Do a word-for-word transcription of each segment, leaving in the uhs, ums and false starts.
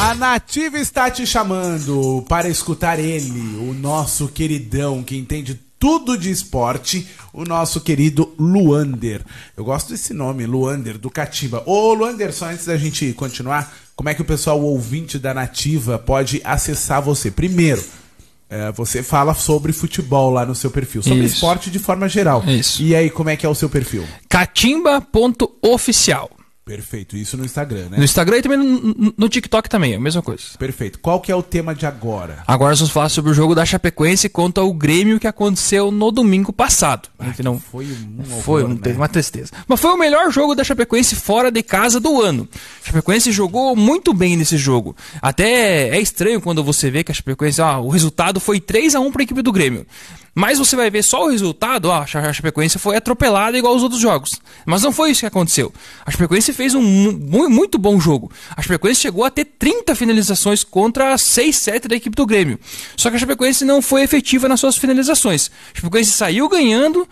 A Nativa está te chamando para escutar ele, o nosso queridão que entende tudo de esporte, o nosso querido Luander. Eu gosto desse nome, Luander, do Catimba. Ô Luander, só antes da gente continuar, como é que o pessoal, o ouvinte da Nativa, pode acessar você? Primeiro, é, você fala sobre futebol lá no seu perfil, sobre Isso. esporte de forma geral. Isso. E aí, como é que é o seu perfil? catimba ponto oficial. Perfeito, isso no Instagram, né? No Instagram e também no, no TikTok também, é a mesma coisa. Perfeito. Qual que é o tema de agora? Agora nós vamos falar sobre o jogo da Chapecoense contra o Grêmio que aconteceu no domingo passado. Ah, que não foi um horror, foi um, né? uma tristeza. Mas foi o melhor jogo da Chapecoense fora de casa do ano. A Chapecoense jogou muito bem nesse jogo. Até é estranho quando você vê que a Chapecoense, ah, o resultado foi três a um para a equipe do Grêmio. Mas você vai ver só o resultado, ó, a Chapecoense foi atropelada igual aos outros jogos. Mas não foi isso que aconteceu. A Chapecoense fez um mu- muito bom jogo. A Chapecoense chegou a ter trinta finalizações contra seis, sete da equipe do Grêmio. Só que a Chapecoense não foi efetiva nas suas finalizações. A Chapecoense saiu ganhando,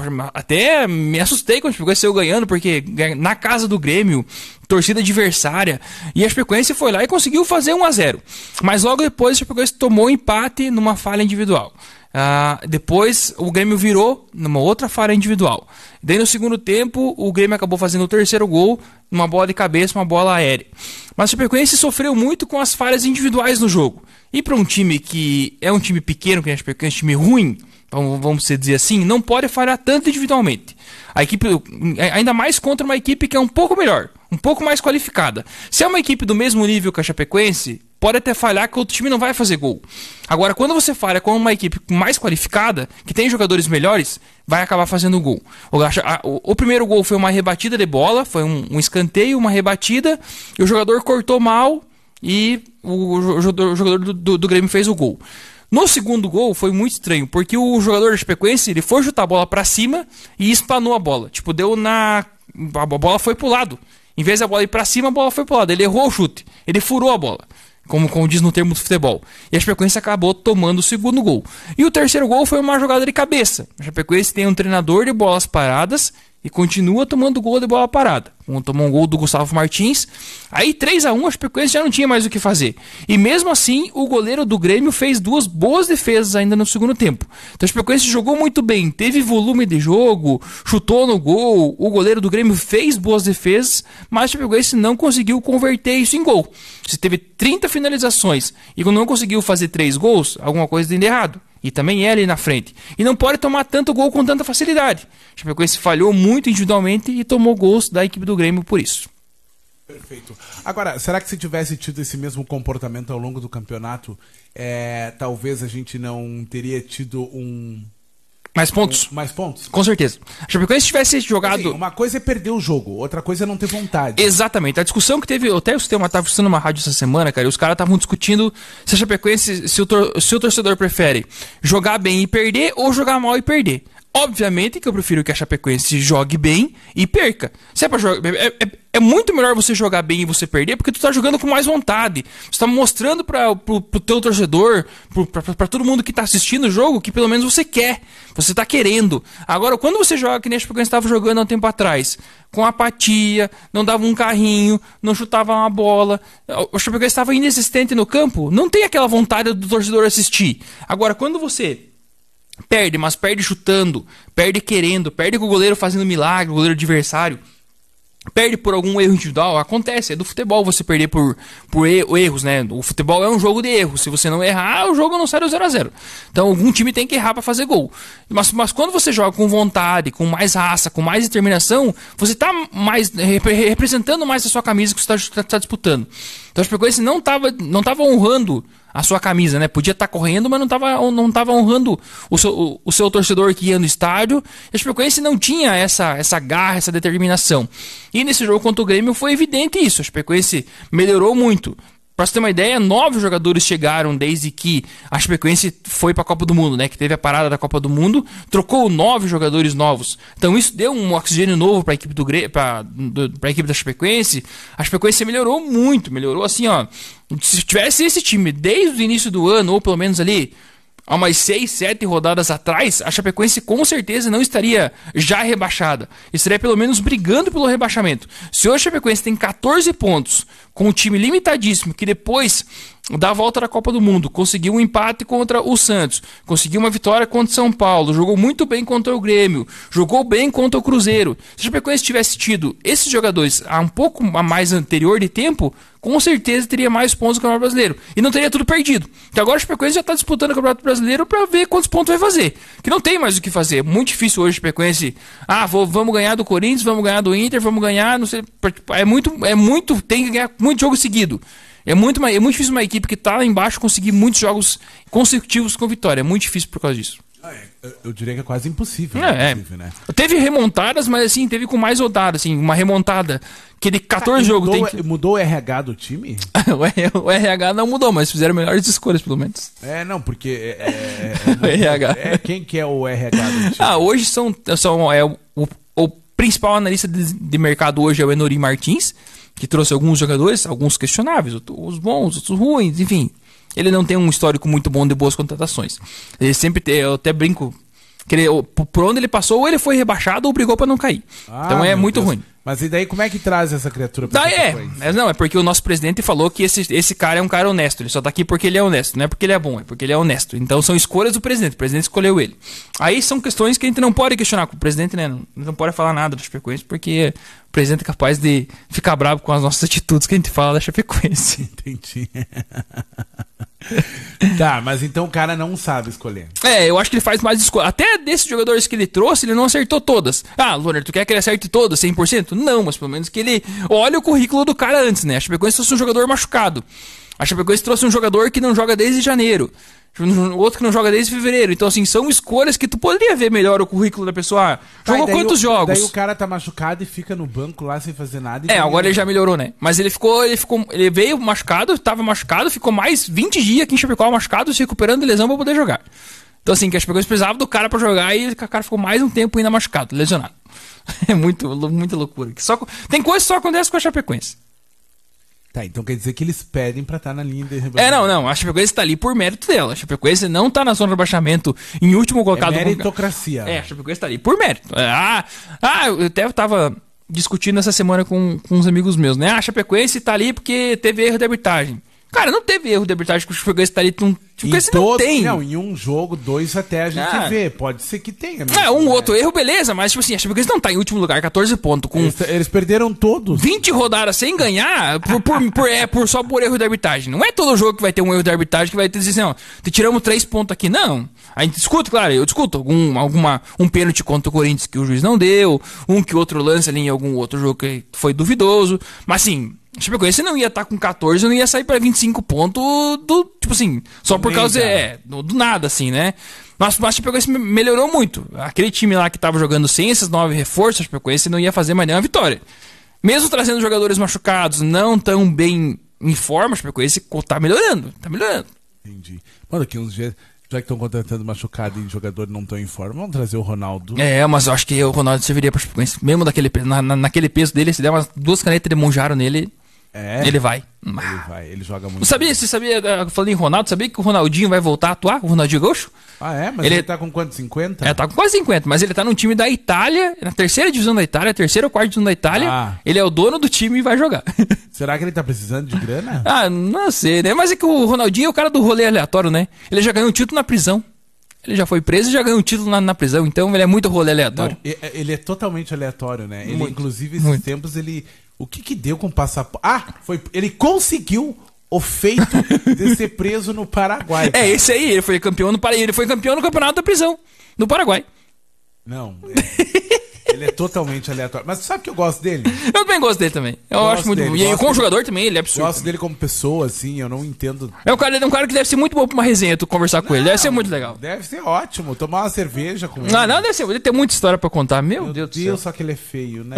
até me assustei quando a Chapecoense saiu ganhando, porque na casa do Grêmio, torcida adversária, e a Chapecoense foi lá e conseguiu fazer um a zero. Mas logo depois a Chapecoense tomou empate numa falha individual. Uh, depois o Grêmio virou numa outra falha individual. Daí no segundo tempo o Grêmio acabou fazendo o terceiro gol numa bola de cabeça, uma bola aérea. Mas a Chapecoense sofreu muito com as falhas individuais no jogo. E para um time que é um time pequeno, que é a Chapecoense, um time ruim, vamos, vamos dizer assim, não pode falhar tanto individualmente. A equipe, ainda mais contra uma equipe que é um pouco melhor, um pouco mais qualificada. Se é uma equipe do mesmo nível que a Chapecoense, pode até falhar que o outro time não vai fazer gol. Agora, quando você falha com uma equipe mais qualificada, que tem jogadores melhores, vai acabar fazendo gol. O, a, o, o primeiro gol foi uma rebatida de bola, foi um, um escanteio, uma rebatida, e o jogador cortou mal e o, o, o jogador do, do, do Grêmio fez o gol. No segundo gol foi muito estranho, porque o jogador da Chapecoense, ele foi chutar a bola pra cima e espanou a bola. Tipo, deu na... a bola foi pro lado. Em vez da bola ir pra cima, a bola foi pro lado. Ele errou o chute. Ele furou a bola. Como, como diz no termo do futebol. E a Chapecoense acabou tomando o segundo gol. E o terceiro gol foi uma jogada de cabeça. A Chapecoense tem um treinador de bolas paradas e continua tomando gol de bola parada. Um tomou um gol do Gustavo Martins. Aí três a um a Chapecoense já não tinha mais o que fazer. E mesmo assim, o goleiro do Grêmio fez duas boas defesas ainda no segundo tempo. Então a Chapecoense jogou muito bem, teve volume de jogo, chutou no gol, o goleiro do Grêmio fez boas defesas, mas a Chapecoense não conseguiu converter isso em gol. Se teve trinta finalizações e não conseguiu fazer três gols, alguma coisa tem de errado. E também é ali na frente. E não pode tomar tanto gol com tanta facilidade. A Chapecoense falhou muito individualmente e tomou gols da equipe do Grêmio por isso. Perfeito. Agora, será que se tivesse tido esse mesmo comportamento ao longo do campeonato, é, talvez a gente não teria tido um... Mais pontos? Um, mais pontos? Com certeza. A Chapecoense tivesse jogado... Assim, uma coisa é perder o jogo, outra coisa é não ter vontade. Exatamente. A discussão que teve... Até eu estava assistindo uma rádio essa semana, cara, e os caras estavam discutindo se a Chapecoense, se o, tor- se o torcedor prefere jogar bem e perder ou jogar mal e perder. Obviamente que eu prefiro que a Chapecoense jogue bem e perca. Se é, pra jogar, é, é, é muito melhor você jogar bem e você perder, porque tu tá jogando com mais vontade. Você tá mostrando para pro, pro teu torcedor, pro, pra, pra todo mundo que tá assistindo o jogo, que pelo menos você quer. Você tá querendo. Agora, quando você joga que nem a Chapecoense estava jogando há um tempo atrás, com apatia, não dava um carrinho, não chutava uma bola, o Chapecoense estava inexistente no campo, não tem aquela vontade do torcedor assistir. Agora, quando você... perde, mas perde chutando, perde querendo, perde com o goleiro fazendo milagre, o goleiro adversário, perde por algum erro individual, acontece, é do futebol você perder por, por erros, né? O futebol é um jogo de erros, se você não errar, o jogo não sai do zero a zero. Então algum time tem que errar para fazer gol. Mas, mas quando você joga com vontade, com mais raça, com mais determinação, você está mais rep- representando mais a sua camisa que você está tá disputando. Então a Chapecoense não estava não tava honrando a sua camisa, né? Podia estar tá correndo, mas não estava não tava honrando o seu, o, o seu torcedor que ia no estádio. E a Chapecoense não tinha essa, essa garra, essa determinação. E nesse jogo contra o Grêmio foi evidente isso. A Chapecoense melhorou muito. Pra você ter uma ideia, nove jogadores chegaram desde que a Chapecoense foi pra Copa do Mundo, né? Que teve a parada da Copa do Mundo, trocou nove jogadores novos. Então isso deu um oxigênio novo pra equipe do Grêmio, pra, do, pra equipe da Chapecoense. A Chapecoense melhorou muito, melhorou assim, ó. Se tivesse esse time desde o início do ano, ou pelo menos ali há umas seis, sete rodadas atrás, a Chapecoense com certeza não estaria já rebaixada. Estaria pelo menos brigando pelo rebaixamento. Se hoje a Chapecoense tem catorze pontos, com um time limitadíssimo, que depois da volta da Copa do Mundo conseguiu um empate contra o Santos, conseguiu uma vitória contra o São Paulo, jogou muito bem contra o Grêmio, jogou bem contra o Cruzeiro. Se a Chapecoense tivesse tido esses jogadores há um pouco a mais anterior de tempo, com certeza teria mais pontos no Campeonato Brasileiro. E não teria tudo perdido. Porque agora a Chapecoense já está disputando o Campeonato Brasileiro para ver quantos pontos vai fazer. Que não tem mais o que fazer. É muito difícil hoje a Chapecoense. Ah, vou, vamos ganhar do Corinthians, vamos ganhar do Inter, vamos ganhar, não sei. É muito, é muito, tem que ganhar muito jogo seguido. É muito, é muito difícil uma equipe que está lá embaixo conseguir muitos jogos consecutivos com vitória. É muito difícil por causa disso. Eu diria que é quase impossível. É, inclusive, né? Teve remontadas, mas assim, teve com mais rodadas, assim, uma remontada que de catorze jogos mudou, tem que... Mudou o R H do time? O R H não mudou, mas fizeram melhores escolhas, pelo menos. É, não, porque é, é, o R H. É, quem que é o R H do time? Ah, hoje são, são é, o, o principal analista de, de mercado hoje é o Enorim Martins, que trouxe alguns jogadores, alguns questionáveis, os bons, outros ruins, enfim. Ele não tem um histórico muito bom de boas contratações. Ele sempre tem, eu até brinco, que ele, por onde ele passou, ou ele foi rebaixado ou brigou pra não cair. Ah, então é muito Deus. ruim. Mas e daí como é que traz essa criatura pra daí é, é, não, é porque o nosso presidente falou que esse, esse cara é um cara honesto. Ele só tá aqui porque ele é honesto, não é porque ele é bom, é porque ele é honesto. Então são escolhas do presidente, o presidente escolheu ele. Aí são questões que a gente não pode questionar com o presidente, né? Não, não pode falar nada da Chapecoense, porque o presidente é capaz de ficar bravo com as nossas atitudes que a gente fala da Chapecoense. Entendi. Tá, mas então o cara não sabe escolher. É, eu acho que ele faz mais escolha. Até desses jogadores que ele trouxe, ele não acertou todas. Ah, Loner, tu quer que ele acerte todas, cem por cento? Não, mas pelo menos que ele olhe o currículo do cara antes, né? A Chapecoense trouxe um jogador machucado. A Chapecoense trouxe um jogador que não joga desde janeiro. Outro que não joga desde fevereiro. Então, assim, são escolhas que tu poderia ver melhor o currículo da pessoa. Ah, jogou tá, quantos o, jogos? Daí o cara tá machucado e fica no banco lá sem fazer nada. É, agora ele já melhorou, né? Mas ele ficou, ele ficou, ele veio machucado, tava machucado, ficou mais vinte dias aqui em Chapecó machucado, se recuperando de lesão pra poder jogar. Então, assim, que a Chapecoense precisava do cara pra jogar e o cara ficou mais um tempo ainda machucado, lesionado. É muito, muita loucura. Só, tem coisa que só acontece com a Chapecoense. Tá, então quer dizer que eles pedem pra estar na linha de rebaixamento. É, não, não. A Chapecoense tá ali por mérito dela. A Chapecoense não tá na zona de rebaixamento em último colocado. É meritocracia. É, a Chapecoense tá ali por mérito. Ah, ah, eu até tava discutindo essa semana com, com uns amigos meus, né? Ah, a Chapecoense tá ali porque teve erro de arbitragem. Cara, não teve erro de arbitragem que o Chapecoense tá ali. Não, Chapecoense não todo, tem. Não, em um jogo, dois até a gente ah. vê. Pode ser que tenha. É, um né? outro erro, beleza. Mas, tipo assim, a Chapecoense não tá em último lugar, catorze pontos. Com eles, eles perderam todos. vinte rodadas sem ganhar por, por, por, é, por, só por erro de arbitragem. Não é todo jogo que vai ter um erro de arbitragem que vai ter assim, ó, te tiramos três pontos aqui. Não. A gente discute, claro, eu discuto algum, alguma, um pênalti contra o Corinthians que o juiz não deu, um que outro lance ali em algum outro jogo que foi duvidoso. Mas, assim... Chapecoense não ia estar com catorze, não ia sair pra vinte e cinco pontos do, tipo assim, só por causa é, do, do nada, assim, né? Mas a Chapecoense melhorou muito. Aquele time lá que tava jogando sem esses nove reforços, a Chapecoense não ia fazer mais nenhuma vitória. Mesmo trazendo jogadores machucados, não tão bem em forma, a Chapecoense tá melhorando, tá melhorando. Entendi. Mano, daqui uns dias... Já que estão contratando machucado e jogador não tão em forma, vamos trazer o Ronaldo. É, mas eu acho que o Ronaldo serviria pra Chapecoense. Mesmo daquele, na, na, naquele peso dele, se der umas duas canetas de Monjaro nele, é, ele vai. Ele vai, ele joga muito. Sabia, você sabia, falando em Ronaldo, sabia que o Ronaldinho vai voltar a atuar? O Ronaldinho Gaúcho? Ah, é? Mas ele, ele tá com quanto? cinquenta? É, tá com quase cinquenta, mas ele tá num time da Itália, na terceira divisão da Itália, terceira ou quarta divisão da Itália. Ah. Ele é o dono do time e vai jogar. Será que ele tá precisando de grana? Ah, não sei, né? Mas é que o Ronaldinho é o cara do rolê aleatório, né? Ele já ganhou um título na prisão. Ele já foi preso e já ganhou um título na, na prisão, então ele é muito rolê aleatório. Não, ele é totalmente aleatório, né? Ele, muito, inclusive, esses muito. tempos, ele... O que que deu com o passaporte? Ah, foi, ele conseguiu o feito de ser preso no Paraguai. Cara. É, esse aí, ele foi campeão no Paraguai. Ele foi campeão no campeonato da prisão, no Paraguai. Não, é, ele é totalmente aleatório. Mas sabe que eu gosto dele? Eu também gosto dele também. Eu gosto acho muito bom. E como jogador também, ele é absurdo. Gosto também. dele como pessoa, assim, eu não entendo. É um cara, é um cara que deve ser muito bom pra uma resenha, tu conversar com não, ele. Deve ser muito legal. Deve ser ótimo, tomar uma cerveja com ele. Não, não, deve ser. Deve ter muita história pra contar. Meu, Meu Deus, Deus do céu. Só que ele é feio, né?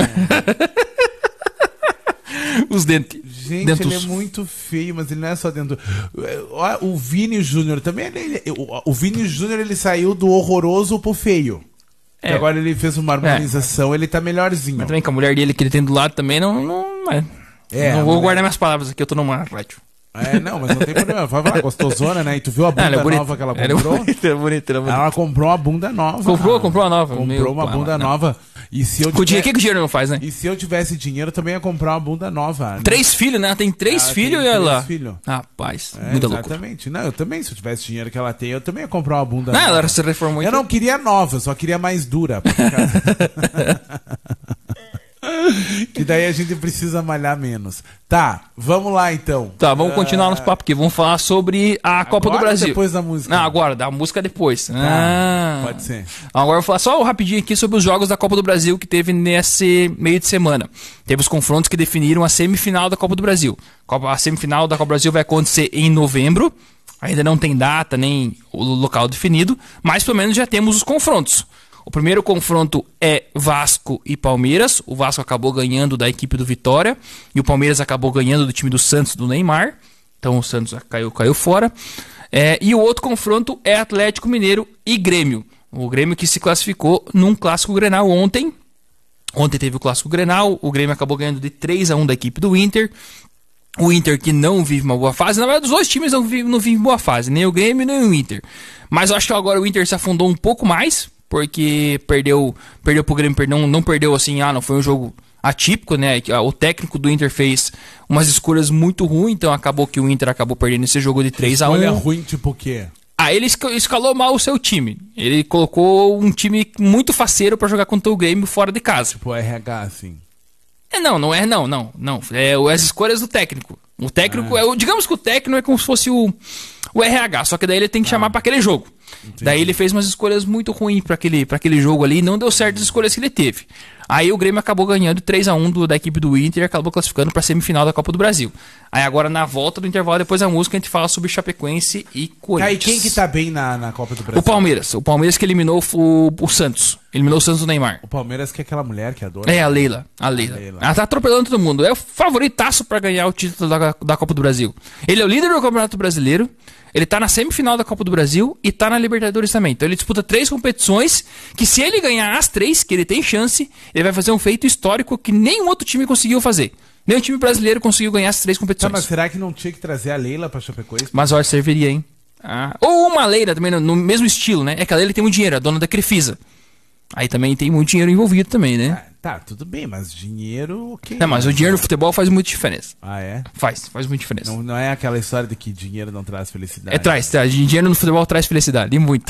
Os dentes. Gente, dentos. Ele é muito feio, mas ele não é só dentro. O Vini Júnior também. Ele, o Vini Júnior ele saiu do horroroso pro feio. É. Agora ele fez uma harmonização, é. Ele tá melhorzinho. Mas também com a mulher dele que ele tem do lado também não. Não, é. É, não vou mulher... guardar minhas palavras aqui, eu tô numa rádio. É, não, mas não tem problema. Vai lá, gostosona, né? E tu viu a bunda Ela é bonita. nova que ela Ela é comprou? bonita, ela é bonita, ela é bonita. Ela comprou uma bunda nova. Comprou, comprou uma nova. Comprou Meu uma pai, bunda não. nova. E se eu Com o dinheiro, o tiver- que, que o dinheiro não faz, né? E se eu tivesse dinheiro, eu também ia comprar uma bunda nova. Três filhos, né? Ela tem três Ela filhos tem e ela. três filhos. Rapaz, É, muita loucura. exatamente. Não, eu também, se eu tivesse dinheiro que ela tem, eu também ia comprar uma bunda Não, nova. ela se reformou Eu então. não queria nova, eu só queria mais dura. pra ficar- que daí a gente precisa malhar menos. Tá, vamos lá então. Tá, vamos continuar nosso papo aqui. Vamos falar sobre a Copa do Agora ou Brasil. depois da música? Não, agora, da música depois. ah. Pode ser. Agora eu vou falar só rapidinho aqui sobre os jogos da Copa do Brasil que teve nesse meio de semana. Teve os confrontos que definiram a semifinal da Copa do Brasil. Copa- A semifinal da Copa do Brasil vai acontecer em novembro. Ainda não tem data nem o local definido, mas pelo menos já temos os confrontos. O primeiro confronto é Vasco e Palmeiras. O Vasco acabou ganhando da equipe do Vitória e o Palmeiras acabou ganhando do time do Santos, do Neymar. Então o Santos caiu, caiu fora. É, e o outro confronto é Atlético Mineiro e Grêmio. O Grêmio que se classificou num clássico Grenal ontem. Ontem teve o clássico Grenal. O Grêmio acabou ganhando de três a um da equipe do Inter. O Inter que não vive uma boa fase. Na verdade, os dois times não vivem, não vivem boa fase. Nem o Grêmio, nem o Inter. Mas eu acho que agora o Inter se afundou um pouco mais. Porque perdeu, perdeu pro Grêmio. Não, não perdeu assim, ah, não foi um jogo atípico, né? O técnico do Inter fez umas escolhas muito ruins. Então acabou que o Inter acabou perdendo esse jogo de três a um. Olha ruim, tipo o quê? Ah, ele esca- escalou mal o seu time. Ele colocou um time muito faceiro pra jogar contra o Grêmio fora de casa. Tipo R H, assim. É, não, não é, não, não, não. É o- as escolhas do técnico. O técnico é o, digamos que o técnico é como se fosse o, o R H, só que daí ele tem que chamar pra aquele jogo. Daí ele fez umas escolhas muito ruins pra aquele, pra aquele jogo ali e não deu certo as escolhas que ele teve. Aí o Grêmio acabou ganhando três a um do, da equipe do Inter e acabou classificando pra semifinal da Copa do Brasil. Aí agora na volta do intervalo, depois da música, a gente fala sobre Chapecoense e Tá, Corinthians. e quem que tá bem na, na Copa do Brasil? O Palmeiras. O Palmeiras que eliminou o, o Santos. Eliminou o Santos do Neymar. O Palmeiras que é aquela mulher que adora. É, a Leila. A Leila. A Leila. Ela tá atropelando todo mundo. É o favoritaço pra ganhar o título da, da Copa do Brasil. Ele é o líder do Campeonato Brasileiro. Ele tá na semifinal da Copa do Brasil e tá na Libertadores também. Então ele disputa três competições que se ele ganhar as três, que ele tem chance, ele vai fazer um feito histórico que nenhum outro time conseguiu fazer. Nenhum time brasileiro conseguiu ganhar as três Tá, competições. mas será que não tinha que trazer a Leila pra Chapecoense? Mas olha, serviria, hein? Ah, ou uma Leila também, no, no mesmo estilo, né? É que a Leila tem muito dinheiro, a dona da Crefisa. Aí também tem muito dinheiro envolvido também, né? Ah, tá, tudo bem, mas dinheiro, ok. Não, mas o dinheiro no futebol faz muita diferença. Ah, é? Faz, faz muita diferença. Não, não é aquela história de que dinheiro não traz felicidade. É, traz, traz. Dinheiro no futebol traz felicidade, e muito.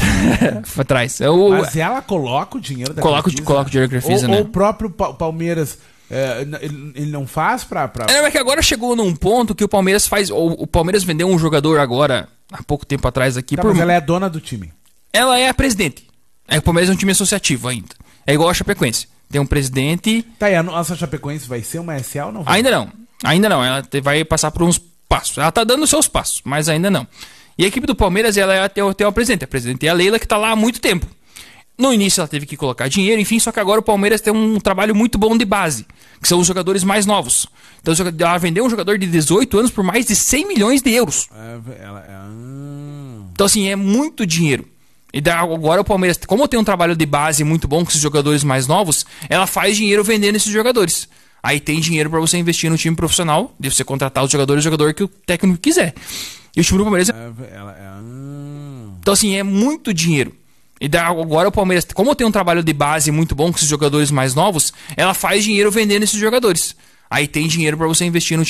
Traz. É o, Mas ela coloca o dinheiro da Coloca o- Crefisa? coloca o dinheiro da Crefisa, ou, né? ou o próprio Pa- Palmeiras, é, n- ele, ele não faz pra... pra... É, mas que agora chegou num ponto que o Palmeiras faz. O, o Palmeiras vendeu um jogador agora, há pouco tempo atrás aqui. Tá, por... mas ela é a dona do time. ela é a presidente. É, o Palmeiras é um time associativo ainda. É igual a Chapecoense. Tem um presidente. Tá, e a nossa Chapecoense vai ser uma S A ou não vai? Ainda não. Ainda não. Ela te- vai passar por uns passos. Ela tá dando os seus passos, mas ainda não. E a equipe do Palmeiras, ela é, tem, tem uma presidente. A presidente é a Leila, que tá lá há muito tempo. No início ela teve que colocar dinheiro, enfim, só que agora o Palmeiras tem um trabalho muito bom de base, que são os jogadores mais novos. Então os joga- ela vendeu um jogador de dezoito anos por mais de cem milhões de euros. É, ela, é, ah. Então, assim, é muito dinheiro. E da- agora o Palmeiras, como tem um trabalho de base muito bom com esses jogadores mais novos, ela faz dinheiro vendendo esses jogadores. Aí tem dinheiro pra você investir no time profissional, de você contratar os jogadores, o jogador que o técnico quiser. E o time do Palmeiras... É, ela, é, ah. Então, assim, é muito dinheiro. E da- agora o Palmeiras, como tem um trabalho de base muito bom com esses jogadores mais novos, ela faz dinheiro vendendo esses jogadores. Aí tem dinheiro pra você investir no